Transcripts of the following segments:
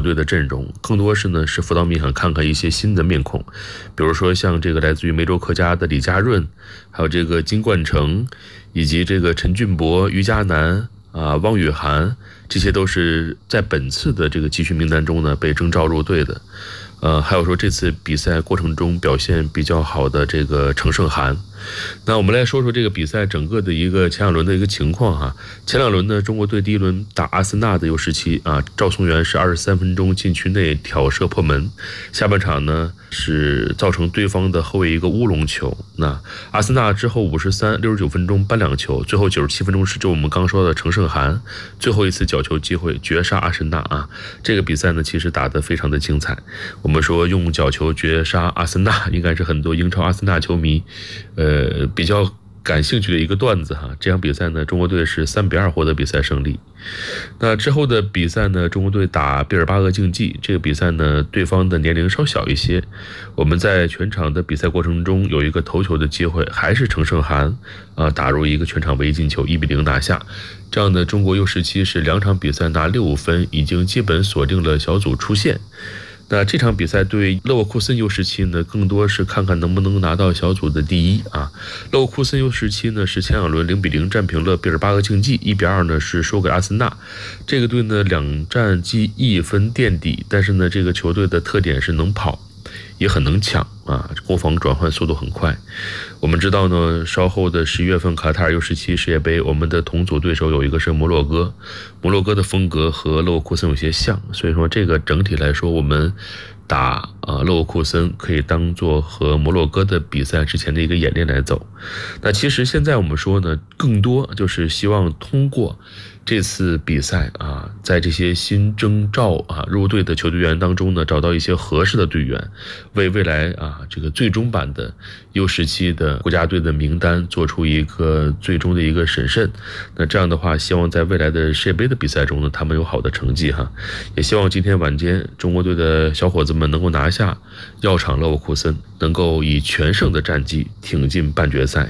队的阵容，更多是辅导迷想看看一些新的面孔，比如说像这个来自于梅州客家的李家润，还有这个金冠成，以及这个陈俊博、于嘉南汪雨涵，这些都是在本次的这个集训名单中被征召入队的。还有说这次比赛过程中表现比较好的这个程胜涵。那我们来说说这个比赛整个的一个前两轮的一个情况哈。前两轮呢，中国队第一轮打阿森纳的U17赵松元是23分钟禁区内挑射破门，下半场呢是造成对方的后卫一个乌龙球。那阿森纳之后53、69分钟扳两球，最后97分钟是就我们刚说的程胜涵最后一次角球机会绝杀阿森纳这个比赛呢其实打得非常的精彩。我们说用角球绝杀阿森纳，应该是很多英超阿森纳球迷比较感兴趣的一个段子哈。这场比赛呢，中国队是3-2获得比赛胜利。那之后的比赛呢，中国队打毕尔巴鄂竞技，这个比赛呢，对方的年龄稍小一些。我们在全场的比赛过程中有一个头球的机会，还是程胜涵打入一个全场唯一进球，1-0拿下。这样的中国U17是2场比赛拿6分，已经基本锁定了小组出线。那这场比赛对勒沃库森U17呢，更多是看看能不能拿到小组的第一勒沃库森U17呢是前两轮0-0战平了毕尔巴鄂竞技，1-2呢是输给阿森纳。这个队呢2战积1分垫底，但是呢这个球队的特点是能跑，也很能抢攻防转换速度很快。我们知道呢，稍后的11月份卡塔尔U17世界杯，我们的同组对手有一个是摩洛哥，摩洛哥的风格和勒沃库森有些像，所以说这个整体来说，我们打勒沃库森可以当做和摩洛哥的比赛之前的一个演练来走。那其实现在我们说呢，更多就是希望通过这次比赛在这些新征召入队的球队员当中呢，找到一些合适的队员，为未来这个最终版的 U17的国家队的名单做出一个最终的一个审慎。那这样的话，希望在未来的世界杯的比赛中呢，他们有好的成绩也希望今天晚间中国队的小伙子们能够拿下药厂勒沃库森，能够以全胜的战绩挺进半决赛。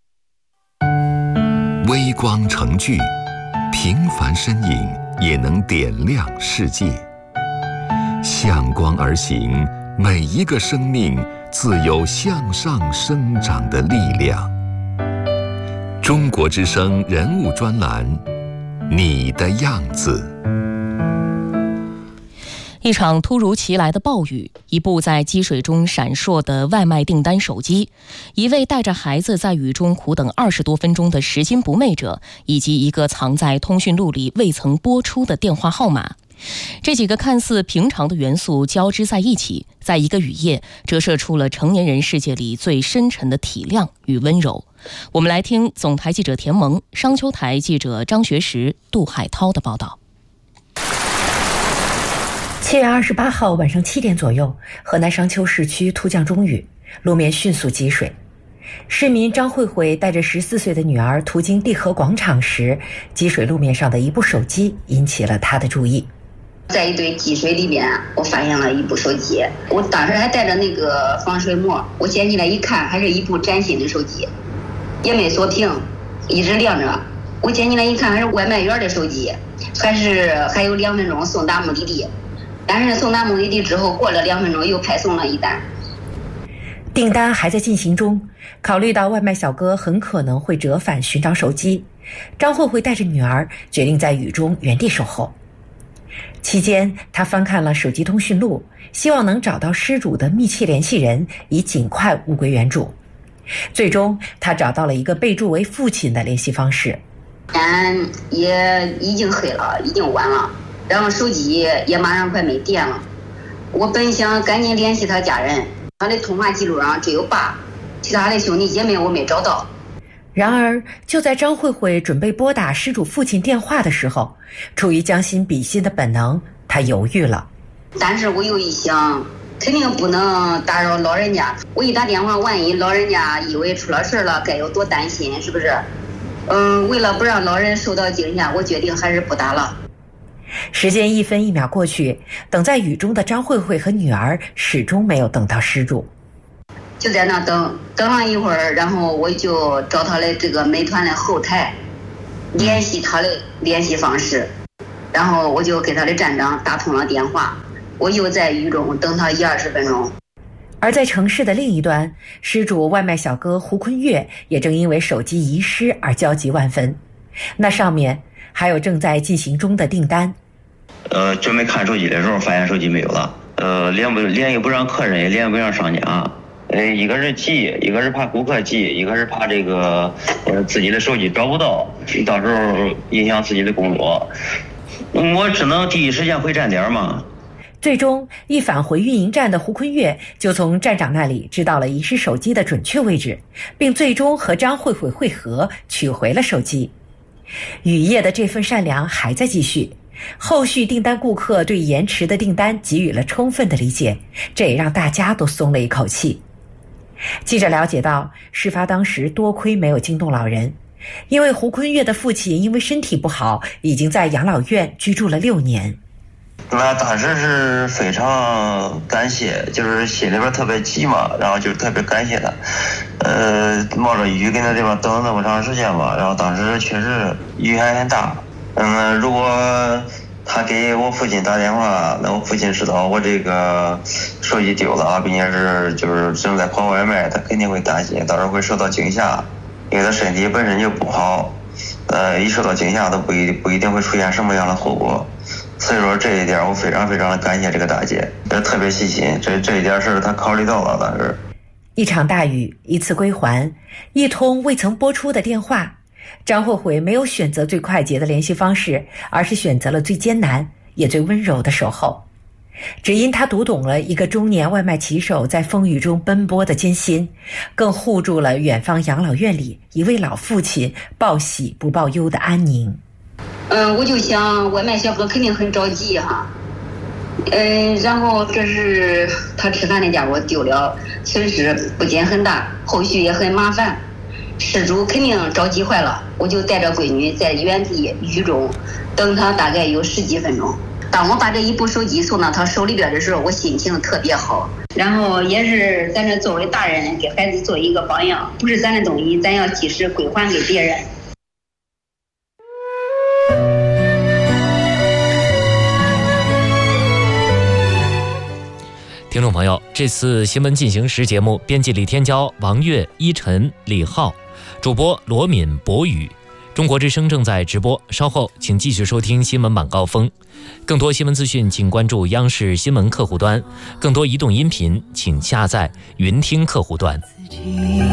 微光成炬，平凡身影也能点亮世界。向光而行，每一个生命自有向上生长的力量。中国之声人物专栏，你的样子。 一场突如其来的暴雨，一部在积水中闪烁的外卖订单手机，一位带着孩子在雨中苦等20多分钟的拾金不昧者，以及一个藏在通讯录里未曾拨出的电话号码。这几个看似平常的元素交织在一起，在一个雨夜折射出了成年人世界里最深沉的体谅与温柔。我们来听总台记者田萌、商丘台记者张学实、杜海涛的报道。 7月28号晚上7点左右，河南商丘市区突降中雨，路面迅速积水。市民张慧慧带着14岁的女儿途经地河广场时，积水路面上的一部手机引起了她的注意。 在一堆积水里边，我发现了一部手机，我当时还带着那个防水膜，我捡起来一看，还是一部崭新的手机，也没锁屏，一直亮着。我捡起来一看，还是外卖员的手机，还有2分钟送达目的地。但是送达目的地之后，过了2分钟又派送了一单， 订单还在进行中。考虑到外卖小哥很可能会折返寻找手机，张慧慧带着女儿决定在雨中原地守候。期间，她翻看了手机通讯录，希望能找到失主的密切联系人，以尽快物归原主。最终，她找到了一个备注为父亲的联系方式。 天也已经黑了，已经晚了。然后手机也马上快没电了，我本想赶紧联系他家人，他的通话记录上只有爸，其他的兄弟姐妹我没找到。 然而就在张慧慧准备拨打失主父亲电话的时候，出于将心比心的本能，她犹豫了。 但是我又一想，肯定不能打扰老人家，我一打电话，万一老人家以为出了事了，该有多担心，是不是？为了不让老人受到惊吓，我决定还是不打了。 时间1分1秒过去，等在雨中的张慧慧和女儿始终没有等到失主。 就在那等了一会儿，然后我就找他的这个美团的后台，联系他的联系方式。 然后我就给他的站长打通了电话，我又在雨中等他10-20分钟。 而在城市的另一端，失主外卖小哥胡坤月也正因为手机遗失而焦急万分。那上面还有正在进行中的订单。 准备看手机的时候，发现手机没有了。联系不上客人，也联系不上商家。一个是急，一个是怕顾客急，一个是怕这个自己的手机找不到时候影响自己的工作。我只能第一时间回站点嘛。 最终，一返回运营站的胡坤月就从站长那里知道了遗失手机的准确位置，并最终和张慧慧会合，取回了手机。雨夜的这份善良还在继续，后续订单顾客对延迟的订单给予了充分的理解，这也让大家都松了一口气。记者了解到，事发当时多亏没有惊动老人，因为胡坤月的父亲因为身体不好，已经在养老院居住了6年。 那当时是非常感谢，就是心里边特别急嘛，然后就特别感谢他。冒着雨跟那地方等了那么长时间吧，然后当时确实雨还很大。如果他给我父亲打电话，那我父亲知道我这个手机丢了，并且就是正在跑外卖，他肯定会担心，到时候会受到惊吓，因为他身体本身就不好，一受到惊吓都不一定会出现什么样的后果。所以说这一点我非常非常的感谢这个大姐，特别细心，这一点是她考虑到了。当时一场大雨，一次归还，一通未曾拨出的电话，张慧慧没有选择最快捷的联系方式，而是选择了最艰难也最温柔的守候。只因她读懂了一个中年外卖骑手在风雨中奔波的艰辛，更护住了远方养老院里一位老父亲报喜不报忧的安宁。 我就想外卖小哥肯定很着急哈，然后这是他吃饭那家我丢了，损失不仅很大，后续也很麻烦，失主肯定着急坏了。我就带着闺女在原地雨中等他大概有10几分钟。当我把这一部手机送到他手里边的时候，我心情特别好，然后也是咱这作为大人给孩子做一个榜样，不是咱的东西，咱要及时归还给别人。 听众朋友，这次新闻进行时节目编辑李天骄、王悦、依晨、李浩，主播罗敏、博宇。中国之声正在直播，稍后请继续收听新闻晚高峰。更多新闻资讯请关注央视新闻客户端，更多移动音频请下载云听客户端。